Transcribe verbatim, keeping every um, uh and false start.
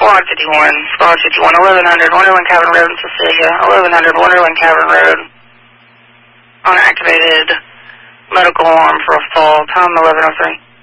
Squad fifty-one, Squad fifty-one, eleven hundred, Wonderland Cavern Road in Cecilia, eleven hundred, Wonderland Cavern Road. Unactivated medical alarm for a fall, time eleven oh three.